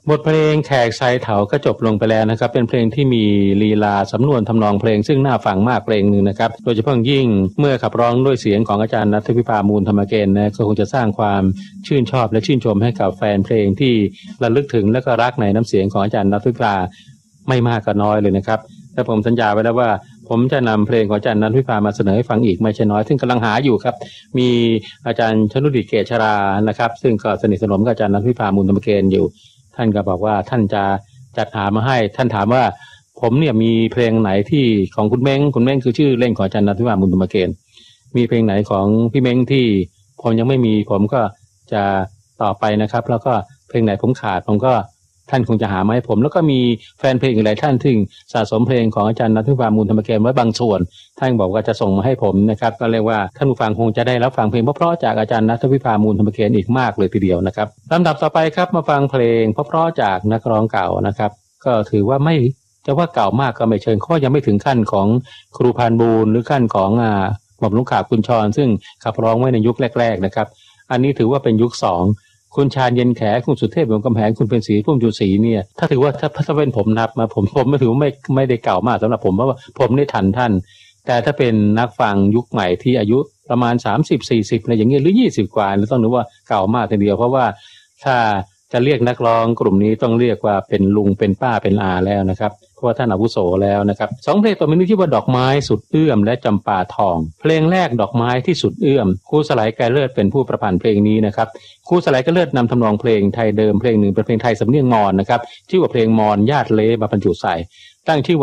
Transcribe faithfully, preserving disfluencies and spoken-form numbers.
บทเพลงแขกไซเถาก็จบลงไปแล้วนะครับเป็นเพลงที่มีลีลาสำนวนทำนองเพลงซึ่งน่าฟังมากเพลงนึงนะครับโดยเฉพาะยิ่งเมื่อขับร้องด้วยเสียงของอาจารย์ณัฐวิภามูลธรรมเกณฑ์นะก็คงจะสร้างความชื่นชอบและชื่นชมให้กับแฟนเพลงที่ระลึกถึงและก็รักในน้ำเสียงของอาจารย์ณัฐวิภาไม่มากก็น้อยเลยนะครับและผมสัญญาไว้แล้วว่าผมจะนำเพลงของอาจารย์ณัฐวิภามาเสนอให้ฟังอีกไม่ใช่น้อยซึ่งกำลังหาอยู่ครับมีอาจารย์ชนุดิตเกษชรานะครับซึ่งก็สนิทสนมกับอาจารย์ณัฐวิภามูลธรรมเกณฑ์อยู่ท่านก็บอกว่าท่านจะจัดหามาให้ท่านถามว่าผมเนี่ยมีเพลงไหนที่ของคุณเม้งคุณเม้งคือชื่อเล่นของอาจารย์ณัฐวิภามูลธรรมเกณฑ์มีเพลงไหนของพี่เม้งที่ผมยังไม่มีผมก็จะต่อไปนะครับแล้วก็เพลงไหนผมขาดผมก็ท่านคงจะหามาให้ผมแล้วก็มีแฟนเพลงอีกหลายท่านที่สะสมเพลงของอาจารย์ณัฐวิภามูลธรรมเกณฑ์ไว้บางส่วนท่านบอกว่าจะส่งมาให้ผมนะครับก็เรียกว่าท่านผู้ฟังคงจะได้รับฟังเพลงเพราะๆจากอาจารย์ณัฐวิภามูลธรรมเกณฑ์อีกมากเลยทีเดียวนะครับลำดับต่อไปครับมาฟังเพลงเพราะๆจากนักร้องเก่านะครับก็ถือว่าไม่จะว่าเก่ามากก็ไม่เชิงข้อยังไม่ถึงขั้นของครูพานบูลหรือขั้นของอ่าหม่อมหลวงขาบกุญชรซึ่งขับร้องไว้ในยุคแรกๆนะครับอันนี้ถือว่าเป็นยุคสองคุณชาญเย็นแขคุณสุเทพวงศ์กำแพงคุณเป็นศรีพุ่มจุศรีเนี่ยถ้าถือว่าถ้าถ้าเป็นผมนับมาผมผมไม่ถือว่าไม่ไม่ได้เก่ามากสำหรับผมเพราะว่าผมได้ทันท่านแต่ถ้าเป็นนักฟังยุคใหม่ที่อายุประมาณสามสิบ สี่สิบอะไรอย่างเงี้ยหรือยี่สิบกว่าต้องนึกว่าเก่ามากทีเดียวเพราะว่าถ้าจะเรียกนักร้องกลุ่มนี้ต้องเรียกว่าเป็นลุงเป็นป้าเป็นอาแล้วนะครับเพราะว่าท่านอาวุโสแล้วนะครับสองเพลงต่อไปนี้ชื่อว่าดอกไม้สุดเอื้อมและจำปาทองเพลงแรกดอกไม้ที่สุดเอื้อมครูสไลไกรเลิศเป็นผู้ประพันธ์เพลงนี้นะครับครูสไลไกรเลิศนำทำนองเพลงไทยเดิมเพลงหนึ่งเป็นเพลงไทยสำเนียงมอญนะครับชื่อว่าเพลงมอญญาติเลมาบรรจุใส่ตั้งชื่อ